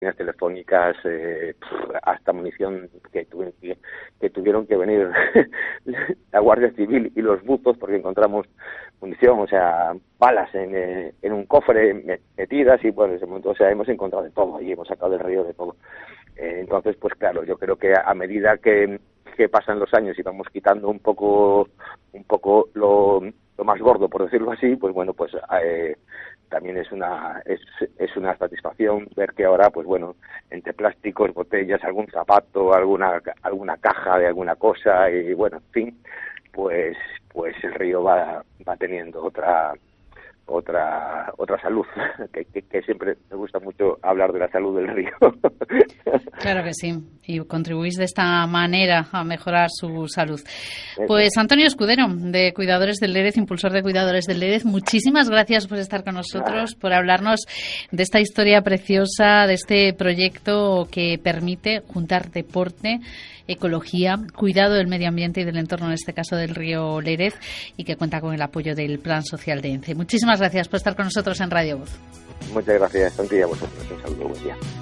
líneas telefónicas, hasta munición que tuvieron que venir la Guardia Civil y los buzos porque encontramos munición, o sea, balas en un cofre metidas, y bueno, en ese momento, o sea, hemos encontrado de todo y hemos sacado del río de todo. Entonces, pues claro, yo creo que a medida que pasan los años y vamos quitando un poco lo más gordo, por decirlo así, pues bueno, pues también es una satisfacción ver que ahora, pues bueno, entre plásticos, botellas, algún zapato, alguna caja de alguna cosa, y bueno, en fin, pues el río va teniendo otra salud, que siempre me gusta mucho hablar de la salud del río. Claro que sí, y contribuís de esta manera a mejorar su salud. Pues Antonio Escudero, de Cuidadores del Lérez, impulsor de Cuidadores del Lérez, muchísimas gracias por estar con nosotros, por hablarnos de esta historia preciosa, de este proyecto que permite juntar deporte, ecología, cuidado del medio ambiente y del entorno, en este caso del río Lérez, y que cuenta con el apoyo del Plan Social de ENCE. Muchísimas gracias por estar con nosotros en Radio Voz. Muchas gracias, Santi, y a vosotros. Un saludo, buen día.